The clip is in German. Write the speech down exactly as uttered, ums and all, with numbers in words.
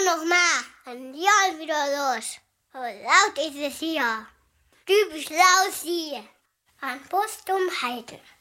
Immer noch mal. Dann ja wieder los. Aber laut ist es hier. Typisch laut hier. An Postum Heide.